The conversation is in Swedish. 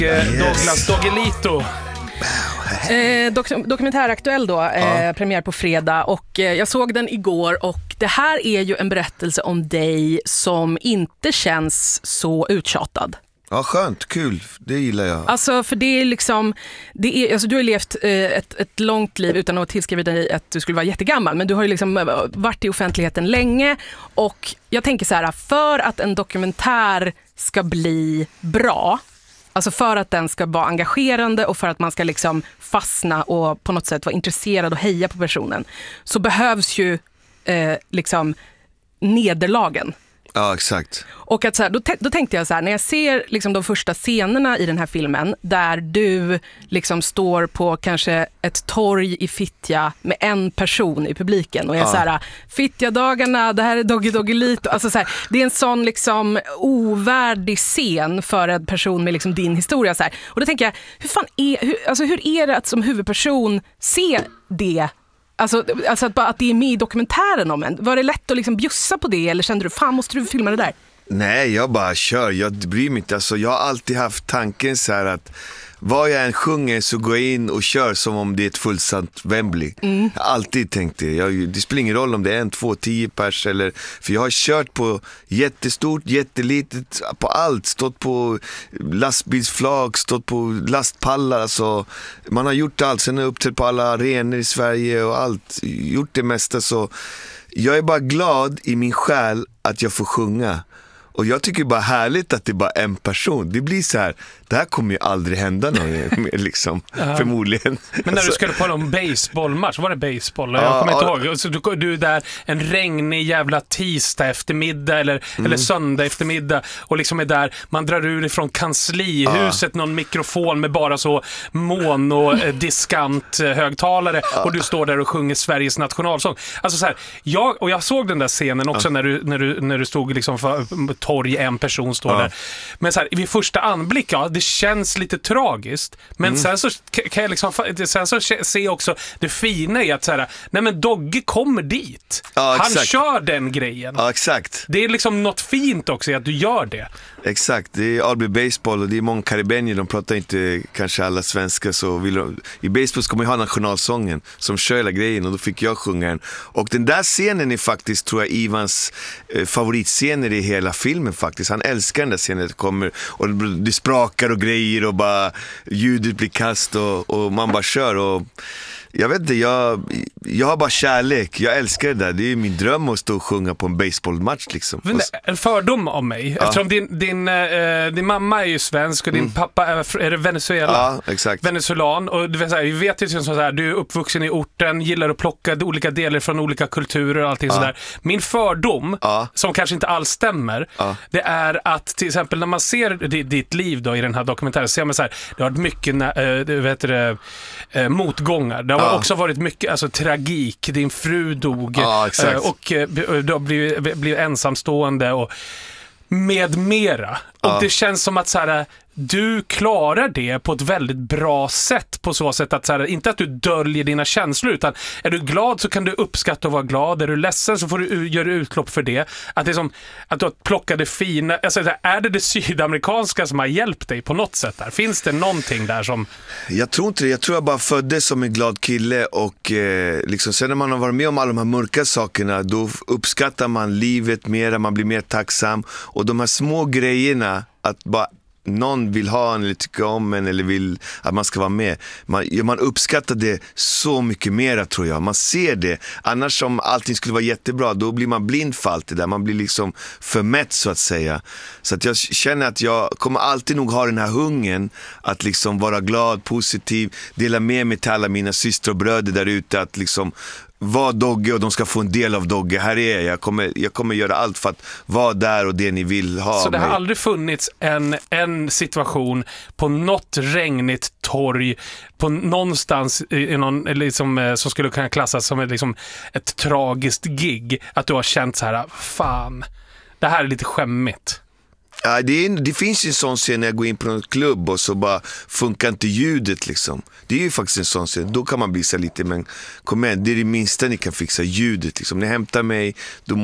Douglas Doggelito. Dokumentäraktuell då, premiär på fredag, och jag såg den igår, och det här är ju en berättelse om dig som inte känns så uttjatad. Ja, skönt, kul, det gillar jag. Alltså, för det är liksom, alltså, du har levt ett långt liv utan att tillskriva dig att du skulle vara jättegammal, men du har ju liksom varit i offentligheten länge, och jag tänker så här, för att en dokumentär ska bli bra, alltså för att den ska vara engagerande och för att man ska liksom fastna och på något sätt vara intresserad och heja på personen, så behövs ju liksom nederlagen. Ja, exakt. Och att så här, då tänkte jag så här, när jag ser liksom de första scenerna i den här filmen där du liksom står på kanske ett torg i Fittja med en person i publiken och jag så här, Fittjadagarna, det här är Doggelito, alltså så här, det är en sån liksom ovärdig scen för en person med liksom din historia så här. Och då tänker jag, hur är det att som huvudperson se det? Alltså att det är med i dokumentären om en. Var det lätt att liksom bjussa på det, eller kände du, fan måste du filma det där? Nej, jag bara kör, jag bryr mig inte. Alltså, jag har alltid haft tanken så här att vad jag än sjunger så går jag in och kör som om det är ett fullsatt Wembley. Jag har alltid tänkt det. Det spelar ingen roll om det är 1, 2, 10 pers eller, för jag har kört på jättestort, jättelitet, på allt. Stått på lastbilsflak, stått på lastpallar. Alltså, man har gjort allt. Sen har jag uppträtt på alla arenor i Sverige och allt. Gjort det mesta, så jag är bara glad i min själ att jag får sjunga. Och jag tycker bara härligt att det är bara en person. Det blir så här, det här kommer ju aldrig hända någon mer liksom, förmodligen. Men när du skulle på någon baseballmatch, var det baseball? Jag kommer inte ihåg. Så du är där en regnig jävla tisdag eftermiddag eller söndag eftermiddag och liksom är där, man drar ur ifrån kanslihuset någon mikrofon med bara så mono-diskant högtalare och du står där och sjunger Sveriges nationalsång. Alltså så här, jag såg den där scenen också när du stod liksom för torg, en person står där. Men så här, vid första anblick, det känns lite tragiskt, men sen så kan jag liksom se också det fina i att så här, nej men Dogge kommer dit. Han kör den grejen. Ja, exakt. Det är liksom något fint också i att du gör det. Exakt, det är Alby Baseball och det är många karibenier, de pratar inte kanske alla svenska, så i baseball ska man ju ha nationalsången som kör hela grejen, och då fick jag sjunga den. Och den där scenen är faktiskt, tror jag, Ivans favoritscener i hela filmen faktiskt. Han älskar den där scenen, det kommer och det sprakar och grejer och bara ljudet blir kast och man bara kör, och jag vet inte, jag har bara kärlek. Jag älskar det där. Det är min dröm att stå och sjunga på en baseballmatch liksom. En fördom om mig. Eftersom din mamma är ju svensk och din pappa är Venezuela. Ja, exakt. Venezuelan. Och du vet, så här, vi vet ju så här, du är uppvuxen i orten, gillar att plocka olika delar från olika kulturer och allting sådär. Min fördom, som kanske inte alls stämmer, det är att till exempel när man ser ditt liv då i den här dokumentären, ser man så här, det har varit mycket motgångar. Det har också varit mycket, alltså, tragik. Din fru dog och du har blivit ensamstående och med mera. Och det känns som att så här, du klarar det på ett väldigt bra sätt, på så sätt att så här, inte att du döljer dina känslor, utan är du glad så kan du uppskatta och vara glad, är du ledsen så får du göra utlopp för det, att det är som att du har plockat det fina, alltså, är det sydamerikanska som har hjälpt dig på något sätt där? Finns det någonting där som... Jag tror inte det, jag tror jag bara föddes som en glad kille, och liksom, sen när man har varit med om alla de här mörka sakerna, då uppskattar man livet mer, man blir mer tacksam, och de här små grejerna, att bara någon vill ha en eller tycka om en eller vill att man ska vara med, man uppskattar det så mycket mer, tror jag. Man ser det. Annars om allting skulle vara jättebra, då blir man blind för allt det där. Man blir liksom förmätt, så att säga. Så att jag känner att jag kommer alltid nog ha den här hungern att liksom vara glad, positiv, dela med mig till alla mina systrar och bröder där ute, att liksom var Dogge och de ska få en del av Dogge. Här är jag kommer göra allt för att vara där och det ni vill ha. Så det har aldrig funnits en situation på något regnigt torg på någonstans i någon, liksom, som skulle kunna klassas som ett tragiskt gig, att du har känt så här, fan, det här är lite skämmigt? Ja, det finns ju en sån scen när jag går in på någon klubb och så bara funkar inte ljudet liksom. Det är ju faktiskt en sån scen. Då kan man bli så lite, men kom igen, det är det minsta ni kan fixa, ljudet liksom. Ni hämtar mig, då